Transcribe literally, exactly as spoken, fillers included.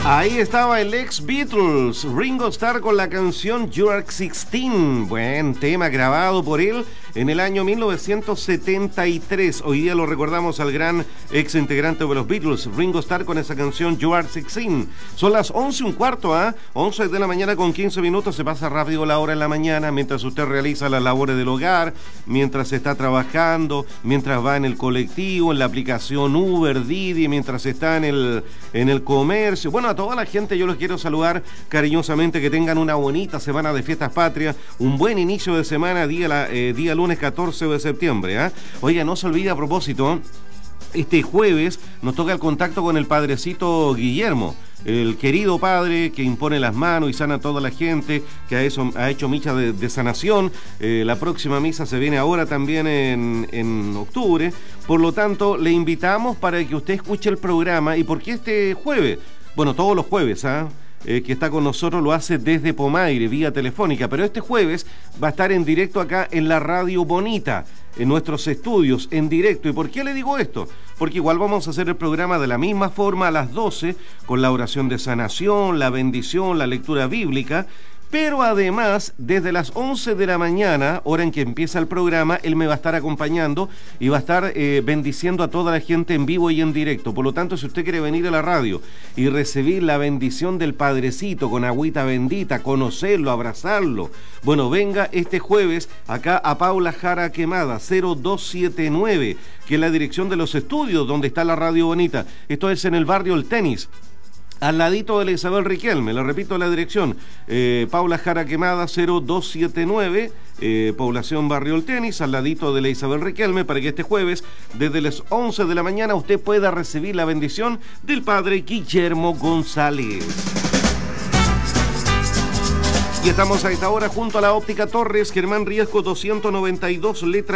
Ahí estaba el ex Beatles, Ringo Starr, con la canción You Are sixteen. Buen tema grabado por él en el año mil novecientos setenta y tres. Hoy día lo recordamos al gran ex integrante de los Beatles, Ringo Starr, con esa canción You Are sixteen. Son las once un cuarto, ¿ah? ¿eh? once de la mañana con quince minutos. Se pasa rápido la hora en la mañana mientras usted realiza las labores del hogar, mientras está trabajando, mientras va en el colectivo, en la aplicación Uber, Didi, mientras está en el, en el comercio. Bueno, a toda la gente yo los quiero saludar cariñosamente, que tengan una bonita semana de fiestas patrias, un buen inicio de semana, día, la, eh, día lunes catorce de septiembre. ¿eh? Oiga, no se olvide, a propósito, este jueves nos toca el contacto con el padrecito Guillermo, el querido padre que impone las manos y sana a toda la gente, que ha hecho, ha hecho misa de, de sanación. Eh, la próxima misa se viene ahora también en, en octubre, por lo tanto le invitamos para que usted escuche el programa. ¿Y por qué este jueves? Bueno, todos los jueves, ¿ah? ¿eh? Eh, que está con nosotros lo hace desde Pomaire, vía telefónica, pero este jueves va a estar en directo acá en la Radio Bonita, en nuestros estudios, en directo. ¿Y por qué le digo esto? Porque igual vamos a hacer el programa de la misma forma a las doce, con la oración de sanación, la bendición, la lectura bíblica. Pero además, desde las once de la mañana, hora en que empieza el programa, él me va a estar acompañando y va a estar eh, bendiciendo a toda la gente en vivo y en directo. Por lo tanto, si usted quiere venir a la radio y recibir la bendición del Padrecito con agüita bendita, conocerlo, abrazarlo, bueno, venga este jueves acá a Paula Jara Quemada, cero dos siete nueve, que es la dirección de los estudios donde está la Radio Bonita. Esto es en el barrio El Tenis, al ladito de la Isabel Riquelme. Le repito la dirección, eh, Paula Jara Quemada, cero dos siete nueve, eh, población Barrio El Tenis, al ladito de la Isabel Riquelme, para que este jueves, desde las once de la mañana, usted pueda recibir la bendición del padre Guillermo González. Y estamos a esta hora junto a la Óptica Torres, Germán Riesco doscientos noventa y dos, letra